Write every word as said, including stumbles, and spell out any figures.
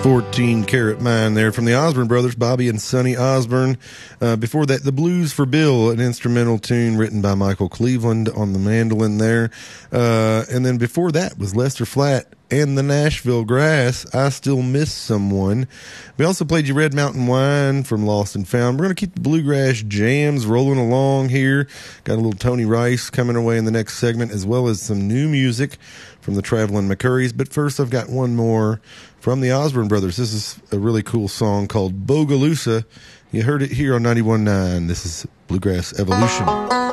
fourteen Karat Mine there from the Osborne brothers, Bobby and Sonny Osborne. Uh, before that, The Blues for Bill, an instrumental tune written by Michael Cleveland on the mandolin there. Uh, and then before that was Lester Flatt and the Nashville Grass, I Still Miss Someone. We also played you Red Mountain Wine from Lost and Found. We're going to keep the bluegrass jams rolling along here. Got a little Tony Rice coming away in the next segment, as well as some new music from the Traveling McCurries. But first, I've got one more from the Osborne brothers. This is a really cool song called Bogalusa. You heard it here on ninety-one point nine. This is Bluegrass Evolution.